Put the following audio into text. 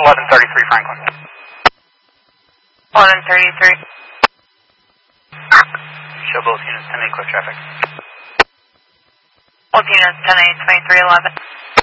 1133 Franklin. 1133. Show both units 10-8 clear traffic. Both units 10-8, 2311.